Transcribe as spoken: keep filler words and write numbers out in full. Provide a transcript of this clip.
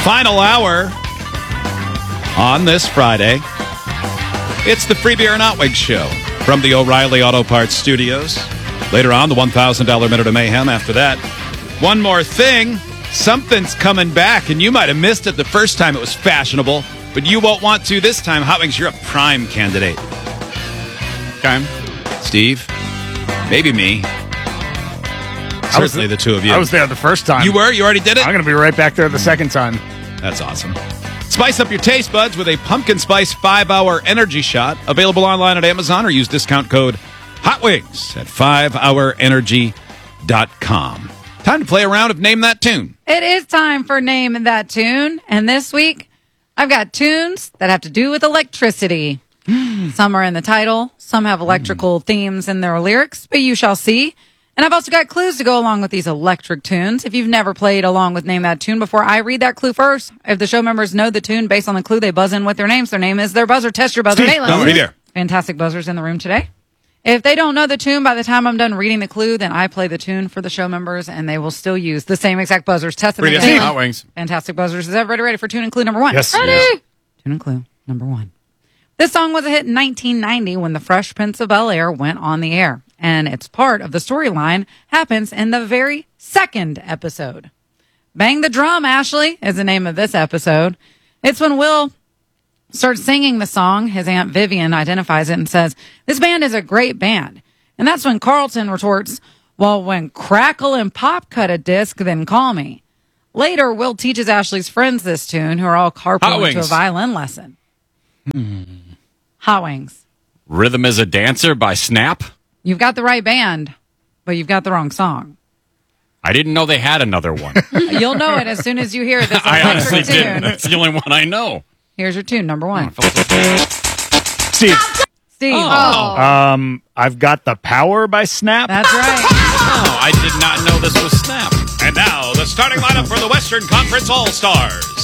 Final hour on this Friday. It's the Free Beer and Hot Wings Show from the O'Reilly Auto Parts Studios. Later on, the one thousand dollars Minute of Mayhem. After that, one more thing. Something's coming back, and you might have missed it the first time it was fashionable, but you won't want to this time. Hot Wings, you're a prime candidate. Okay. Steve, maybe me. Certainly the two of you. I was there the first time. You were? You already did it? I'm going to be right back there the second time. That's awesome. Spice up your taste buds with a pumpkin spice five-hour energy shot. Available online at Amazon or use discount code HOTWINGS at five hour energy dot com. Time to play a round of Name That Tune. It is time for Name That Tune. And this week, I've got tunes that have to do with electricity. Some are in the title. Some have electrical mm. themes in their lyrics, but you shall see. And I've also got clues to go along with these electric tunes. If you've never played along with Name That Tune before, I read that clue first. If the show members know the tune based on the clue, they buzz in with their names. Their name is their buzzer. Test your buzzer. Steve, no, right there. Fantastic buzzers in the room today. If they don't know the tune by the time I'm done reading the clue, then I play the tune for the show members, and they will still use the same exact buzzers. Test them again. Hot Wings. Fantastic buzzers. Is everybody ready for tune and clue number one? Yes. Ready? Yes. Tune and clue number one. This song was a hit in nineteen ninety when The Fresh Prince of Bel-Air went on the air, and it's part of the storyline happens in the very second episode. Bang the Drum, Ashley, is the name of this episode. It's when Will starts singing the song. His Aunt Vivian identifies it and says, "This band is a great band." And that's when Carlton retorts, "Well, when Crackle and Pop cut a disc, then call me." Later, Will teaches Ashley's friends this tune, who are all carpooling to a violin lesson. Hmm. Hot Wings. Rhythm is a Dancer by Snap? You've got the right band, but you've got the wrong song. I didn't know they had another one. You'll know it as soon as you hear this I honestly tune. didn't. That's the only one I know. Here's your tune, number one. Steve. Steve. Oh. Um, I've got the Power by Snap. That's right. Oh, I did not know this was Snap. And now, the starting lineup for the Western Conference All-Stars.